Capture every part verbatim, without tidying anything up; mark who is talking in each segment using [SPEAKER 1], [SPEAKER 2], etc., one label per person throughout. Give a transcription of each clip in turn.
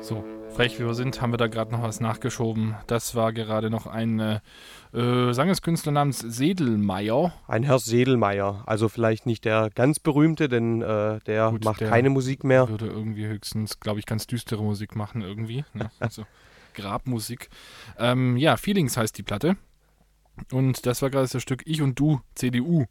[SPEAKER 1] So, frech wie wir sind, haben wir da gerade noch was nachgeschoben. Das war gerade noch ein äh, äh, Sangeskünstler namens Sedlmayr.
[SPEAKER 2] Ein Herr Sedlmayr, also vielleicht nicht der ganz berühmte, denn äh, der
[SPEAKER 1] Gut,
[SPEAKER 2] macht
[SPEAKER 1] der
[SPEAKER 2] keine Musik mehr.
[SPEAKER 1] Würde irgendwie höchstens, glaube ich, ganz düstere Musik machen irgendwie. Ne? Also Grabmusik. Ähm, ja, Feelings heißt die Platte. Und das war gerade das Stück Ich und Du, C D U.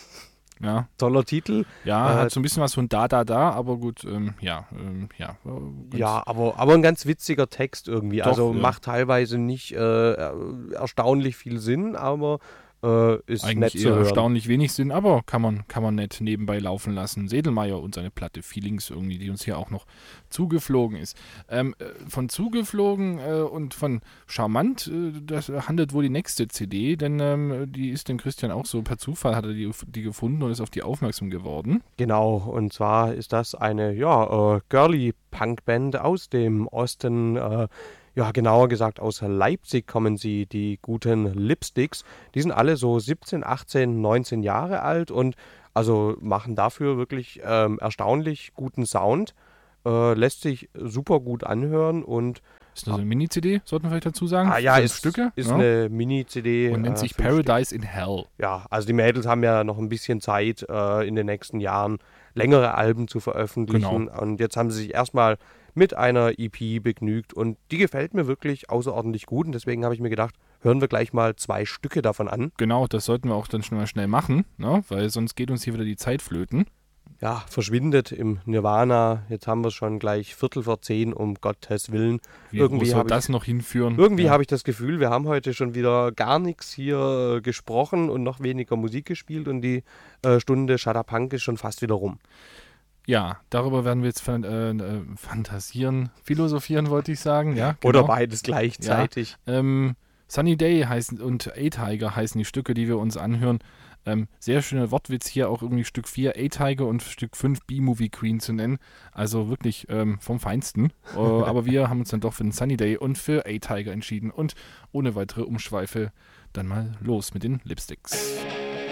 [SPEAKER 1] Ja,
[SPEAKER 2] Toller Titel.
[SPEAKER 1] ja
[SPEAKER 2] Äh,
[SPEAKER 1] hat so ein bisschen was von da, da, da, aber gut, ähm, ja, ähm, ja. äh, ganz-
[SPEAKER 2] Ja, aber, aber ein ganz witziger Text irgendwie.
[SPEAKER 1] Doch,
[SPEAKER 2] also
[SPEAKER 1] ja.
[SPEAKER 2] macht teilweise nicht äh, erstaunlich viel Sinn, aber äh, ist nett
[SPEAKER 1] Eigentlich
[SPEAKER 2] zu
[SPEAKER 1] eher
[SPEAKER 2] hören.
[SPEAKER 1] erstaunlich wenig Sinn, aber kann man, kann man nett nebenbei laufen lassen. Sedlmayr und seine Platte Feelings irgendwie, die uns hier auch noch zugeflogen ist. Ähm, äh, von zugeflogen äh, und von charmant, äh, das handelt wohl die nächste C D, denn ähm, die ist dem Christian auch so, per Zufall hat er die, die gefunden und ist auf die aufmerksam geworden.
[SPEAKER 2] Genau, und zwar ist das eine ja, äh, Girly-Punk-Band aus dem Osten, äh, ja genauer gesagt aus Leipzig kommen sie, die guten Lipsticks. Die sind alle so siebzehn, achtzehn, neunzehn Jahre alt und also machen dafür wirklich ähm, erstaunlich guten Sound, äh, lässt sich super gut anhören und
[SPEAKER 1] Ist nur so eine Mini-C D, sollten wir vielleicht dazu sagen.
[SPEAKER 2] ah ja,
[SPEAKER 1] Fünf
[SPEAKER 2] ist,
[SPEAKER 1] Stücke.
[SPEAKER 2] ist
[SPEAKER 1] ja.
[SPEAKER 2] eine Mini-C D.
[SPEAKER 1] Und nennt
[SPEAKER 2] äh,
[SPEAKER 1] sich
[SPEAKER 2] fünf Stück.
[SPEAKER 1] Paradise in Hell.
[SPEAKER 2] Ja, also die Mädels haben ja noch ein bisschen Zeit, äh, in den nächsten Jahren längere Alben zu veröffentlichen.
[SPEAKER 1] Genau.
[SPEAKER 2] Und jetzt haben sie sich erstmal mit einer E P begnügt. Und die gefällt mir wirklich außerordentlich gut. Und deswegen habe ich mir gedacht, hören wir gleich mal zwei Stücke davon an.
[SPEAKER 1] Genau, das sollten wir auch dann schon mal schnell machen, ne? Weil sonst geht uns hier wieder die Zeit flöten.
[SPEAKER 2] Ja, verschwindet im Nirvana. Jetzt haben wir es schon gleich Viertel vor zehn, um Gottes Willen.
[SPEAKER 1] Wie
[SPEAKER 2] Irgendwie
[SPEAKER 1] wo soll
[SPEAKER 2] habe ich-
[SPEAKER 1] das noch hinführen?
[SPEAKER 2] Irgendwie
[SPEAKER 1] ja.
[SPEAKER 2] habe ich das Gefühl, wir haben heute schon wieder gar nichts hier äh, gesprochen und noch weniger Musik gespielt. Und die äh, Stunde Shut Up Punk ist schon fast wieder rum.
[SPEAKER 1] Ja, darüber werden wir jetzt fan äh, äh, fantasieren, philosophieren wollte ich sagen, ja. Genau.
[SPEAKER 2] Oder beides gleichzeitig.
[SPEAKER 1] Ähm, Sunny Day heißen und A-Tiger heißen die Stücke, die wir uns anhören. Ähm, sehr schöner Wortwitz hier, auch irgendwie Stück vier A-Tiger und Stück fünf B-Movie Queen zu nennen. Also wirklich ähm, vom Feinsten. äh, aber wir haben uns dann doch für den Sunny Day und für A-Tiger entschieden. Und ohne weitere Umschweife dann mal los mit den Lipsticks.